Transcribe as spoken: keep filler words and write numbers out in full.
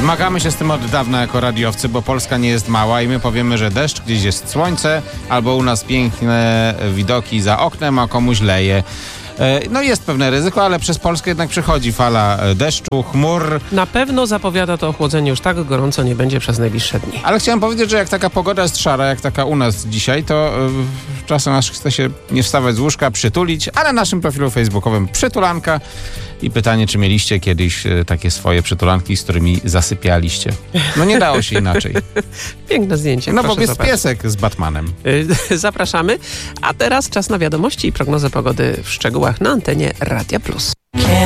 Zmagamy się z tym od dawna jako radiowcy, bo Polska nie jest mała i my powiemy, że deszcz, gdzieś jest słońce, albo u nas piękne widoki za oknem, a komuś leje. No jest pewne ryzyko, ale przez Polskę jednak przychodzi fala deszczu, chmur. Na pewno zapowiada to ochłodzenie, już tak gorąco nie będzie przez najbliższe dni. Ale chciałem powiedzieć, że jak taka pogoda jest szara, jak taka u nas dzisiaj, to yy, czasem aż chce się nie wstawać z łóżka, przytulić, ale na naszym profilu facebookowym przytulanka i pytanie, czy mieliście kiedyś yy, takie swoje przytulanki, z którymi zasypialiście. No nie dało się inaczej. Piękne zdjęcie. No bo jest zobaczyć. piesek z Batmanem. Yy, zapraszamy. A teraz czas na wiadomości i prognozę pogody w szczegółach na antenie Radia Plus.